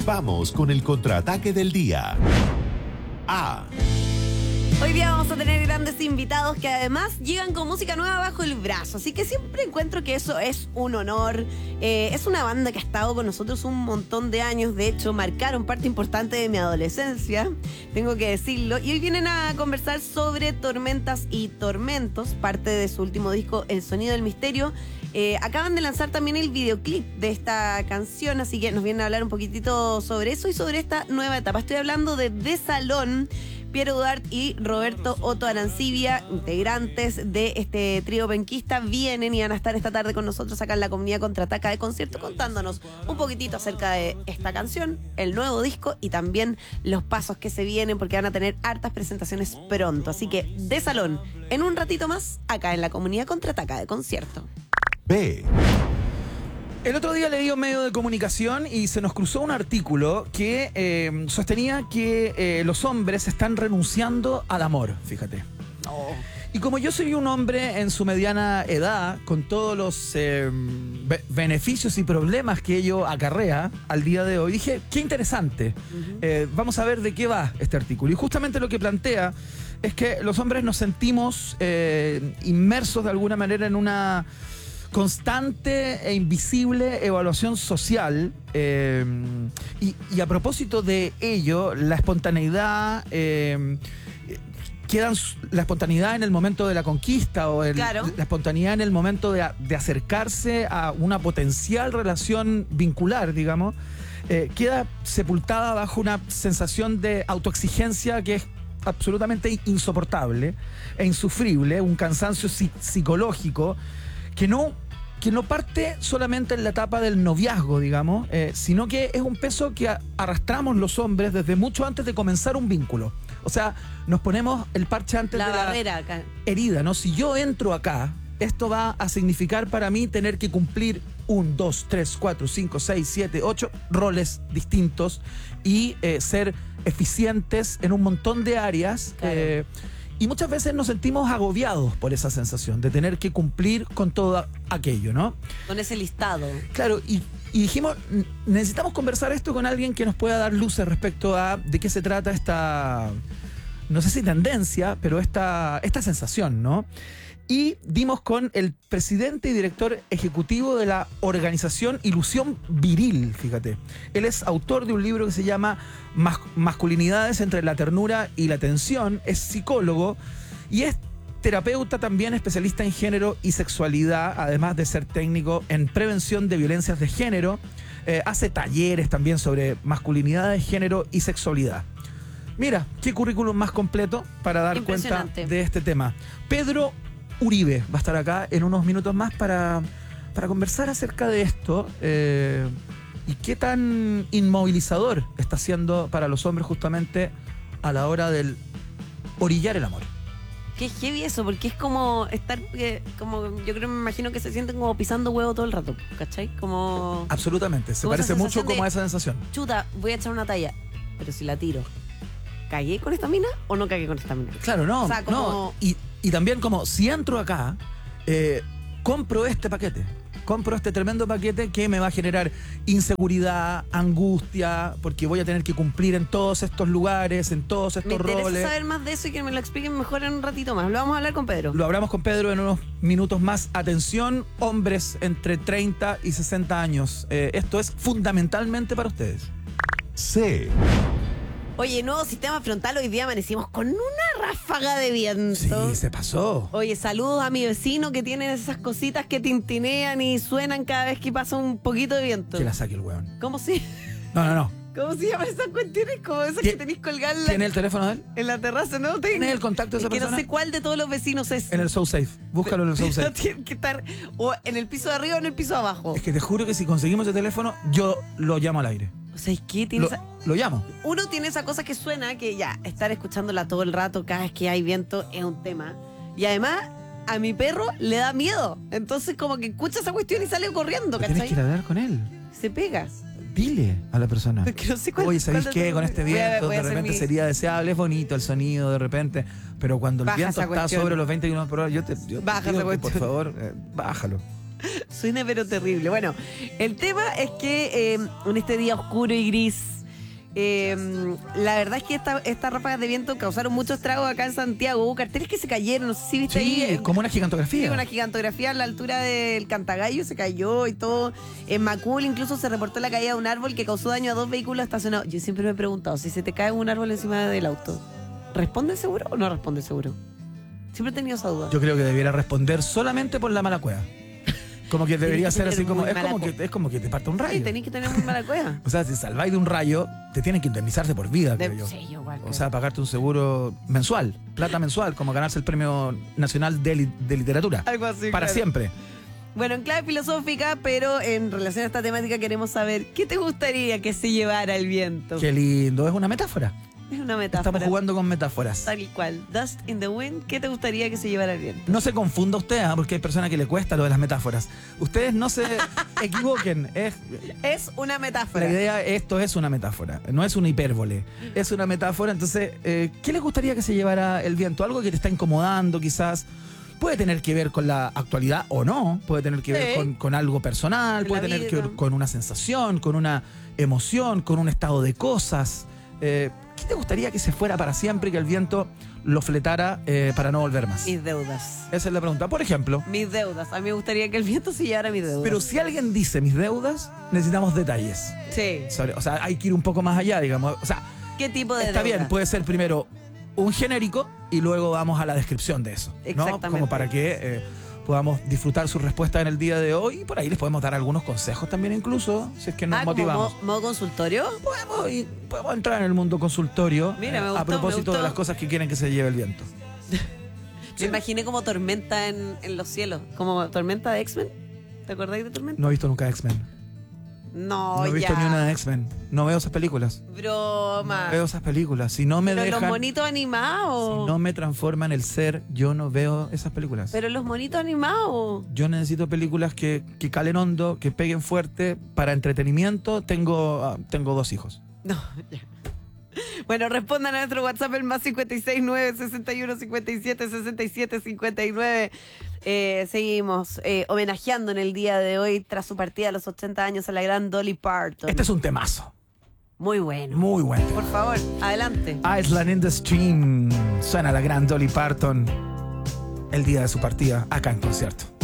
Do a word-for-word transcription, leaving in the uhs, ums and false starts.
Vamos con el contraataque del día. A. Hoy día vamos a tener grandes invitados que además llegan con música nueva bajo el brazo, así que siempre encuentro que eso es un honor. Eh, es una banda que ha estado con nosotros un montón de años, de hecho marcaron parte importante de mi adolescencia, tengo que decirlo, y hoy vienen a conversar sobre Tormentas y Tormentos, parte de su último disco El Sonido del Misterio. Eh, acaban de lanzar también el videoclip de esta canción, así que nos vienen a hablar un poquitito sobre eso y sobre esta nueva etapa. Estoy hablando de De Salón, Piero Udart y Roberto Otto Arancibia, integrantes de este trío penquista, vienen y van a estar esta tarde con nosotros acá en la Comunidad Contraataca de Concierto, contándonos un poquitito acerca de esta canción, el nuevo disco y también los pasos que se vienen, porque van a tener hartas presentaciones pronto. Así que De Salón, en un ratito más, acá en la Comunidad Contraataca de Concierto. B. El otro día leí un medio de comunicación y se nos cruzó un artículo que eh, sostenía que eh, los hombres están renunciando al amor, fíjate. Oh. Y como yo soy un hombre en su mediana edad, con todos los eh, be- beneficios y problemas que ello acarrea al día de hoy, dije, qué interesante. Uh-huh. Eh, vamos a ver de qué va este artículo. Y justamente lo que plantea es que los hombres nos sentimos eh, inmersos de alguna manera en una constante e invisible evaluación social, eh, y, y a propósito de ello, la espontaneidad, eh, quedan la espontaneidad en el momento de la conquista o el, claro. la espontaneidad en el momento de, de acercarse a una potencial relación vincular, digamos, eh, queda sepultada bajo una sensación de autoexigencia que es absolutamente insoportable e insufrible, un cansancio psi- psicológico que no, que no parte solamente en la etapa del noviazgo, digamos, eh, sino que es un peso que a, arrastramos los hombres desde mucho antes de comenzar un vínculo. O sea, nos ponemos el parche antes la de barrera la acá. herida, ¿no? Si yo entro acá, esto va a significar para mí tener que cumplir un, dos, tres, cuatro, cinco, seis, siete, ocho roles distintos y eh, ser eficientes en un montón de áreas. Claro. Eh, Y muchas veces nos sentimos agobiados por esa sensación de tener que cumplir con todo aquello, ¿no? Con ese listado. Claro, y, y dijimos, necesitamos conversar esto con alguien que nos pueda dar luces respecto a de qué se trata esta, no sé si tendencia, pero esta, esta sensación, ¿no? Y dimos con el presidente y director ejecutivo de la organización Ilusión Viril, fíjate. Él es autor de un libro que se llama Mas- Masculinidades entre la ternura y la tensión, es psicólogo y es terapeuta también, especialista en género y sexualidad, además de ser técnico en prevención de violencias de género. Eh, hace talleres también sobre masculinidades, género y sexualidad. Mira, qué currículum más completo para dar cuenta de este tema. Pedro Uribe va a estar acá en unos minutos más para, para conversar acerca de esto, eh, y qué tan inmovilizador está siendo para los hombres justamente a la hora del orillar el amor. Qué heavy eso, porque es como estar, eh, como yo creo, me imagino que se sienten como pisando huevo todo el rato, ¿cachai? Como... Absolutamente, se como parece esa mucho sensación como de, a esa sensación. Chuta, voy a echar una talla, pero si la tiro, ¿cagué con esta mina o no cagué con esta mina? Claro, no, O sea, como... no. Y, y también como, si entro acá, eh, compro este paquete. Compro este tremendo paquete que me va a generar inseguridad, angustia, porque voy a tener que cumplir en todos estos lugares, en todos estos roles. Me interesa saber más de eso y que me lo expliquen mejor en un ratito más. Lo vamos a hablar con Pedro. Lo hablamos con Pedro en unos minutos más. Atención, hombres entre treinta y sesenta años. Eh, esto es fundamentalmente para ustedes. C. Oye, nuevo sistema frontal, hoy día amanecimos con una ráfaga de viento. Sí, se pasó. Oye, saludos a mi vecino que tiene esas cositas que tintinean y suenan cada vez que pasa un poquito de viento. Que la saque el hueón. ¿Cómo se, No, no, no. ¿Cómo se llaman esas cuestiones? Como esas que tenéis colgadas ¿Tiene el teléfono de él? en la terraza, ¿no? ¿Tiene el contacto de esa es que persona? no sé cuál de todos los vecinos es. En el SoSafe. Búscalo en el Pero SoSafe. tiene que estar o en el piso de arriba o en el piso de abajo. Es que te juro que si conseguimos ese teléfono, yo lo llamo al aire. O sea, ¿qué tiene Lo, esa... lo llamo. Uno tiene esa cosa que suena, que ya, estar escuchándola todo el rato, cada vez que hay viento, es un tema. Y además, a mi perro le da miedo. Entonces, como que escucha esa cuestión y sale corriendo, Tienes ¿cachai? que ir a hablar con él. Se pega. Dile a la persona. Porque no sé cuál, Oye, ¿sabéis cuál qué? de- Con este voy a- viento voy a de hacer repente mi- sería deseable, es bonito el sonido de repente, pero cuando el Baja viento esa está cuestión. sobre los veinte kilómetros por hora, yo te, yo te Baja pido esa que, por cuestión. favor, eh, bájalo. Suena pero terrible. Bueno, el tema es que eh, en este día oscuro y gris, Eh, la verdad es que esta- estas ráfagas de viento causaron muchos estragos acá en Santiago. Hubo carteles que se cayeron, no sé si viste Sí, ahí. eh, como una gigantografía. Sí, una gigantografía a la altura del Cantagallo se cayó y todo. En Macul incluso se reportó la caída de un árbol que causó daño a dos vehículos estacionados. Yo siempre me he preguntado, si se te cae un árbol encima del auto, ¿responde el seguro o no responde el seguro? Siempre he tenido esa duda. Yo creo que debiera responder solamente por la mala cueva. Como que debería que ser tener así como muy es, mala como cu- que es como que te parte un Sí, rayo. tenéis que tener muy mala cueva. O sea, si salváis de un rayo, te tienen que indemnizarse por vida, De- creo yo. sí, yo igual O creo. sea, pagarte un seguro mensual, plata mensual, como ganarse el Premio Nacional de, Li- de Literatura. Algo así. Para claro. siempre. Bueno, en clave filosófica, pero en relación a esta temática queremos saber ¿qué te gustaría que se llevara el viento? Qué lindo, es una metáfora. Es una metáfora. Estamos jugando con metáforas. Tal y cual. Dust in the wind, ¿qué te gustaría que se llevara el viento? No se confunda usted, ¿ah? Porque hay personas que le cuesta lo de las metáforas. Ustedes no se equivoquen. Es, Es una metáfora. la idea, esto es una metáfora, no es una hipérbole. Es una metáfora. Entonces, eh, ¿qué les gustaría que se llevara el viento? Algo que te está incomodando, quizás. Puede tener que ver con la actualidad o no. Puede tener que ver Sí. con, con algo personal. En Puede la tener que vida. ver con una sensación, con una emoción, con un estado de cosas. Eh, ¿Qué te gustaría que se fuera para siempre y que el viento lo fletara eh, para no volver más? Mis deudas. Esa es la pregunta. Por ejemplo, Mis deudas. A mí me gustaría que el viento se llevara mis deudas. pero si alguien dice mis deudas, necesitamos detalles. Sí. Sobre- O sea, hay que ir un poco más allá, digamos. O sea, ¿Qué tipo de está deuda? bien, puede ser primero un genérico y luego vamos a la descripción de eso. ¿no? Exactamente. Como para que eh, podamos disfrutar su respuesta en el día de hoy y por ahí les podemos dar algunos consejos también incluso, si es que nos ah, ¿como motivamos. mo- modo consultorio? Podemos, ir- podemos entrar en el mundo consultorio Mira, me eh, gustó, a propósito me de las gustó. cosas que quieren que se lleve el viento. Me imaginé como tormenta en, en los cielos. Como tormenta de X-Men. ¿Te acordáis de tormenta? No he visto nunca X-Men. No, No he visto ya. ni una de X-Men. No veo esas películas. Broma. No veo esas películas. Si no me Pero dejan, los monitos animados. si no me transforman el ser, yo no veo esas películas. Pero los monitos animados. Yo necesito películas que, que calen hondo, que peguen fuerte. Para entretenimiento tengo, ah, tengo dos hijos. No, ya. Bueno, respondan a nuestro WhatsApp el más cincuenta y seis nueve sesenta y uno cincuenta y siete sesenta y siete cincuenta y nueve. Eh, seguimos eh, homenajeando en el día de hoy tras su partida a los ochenta años a la gran Dolly Parton. Este es un temazo. Muy bueno. Muy bueno. Por favor, adelante. Island in the Stream. Suena la gran Dolly Parton el día de su partida acá en concierto.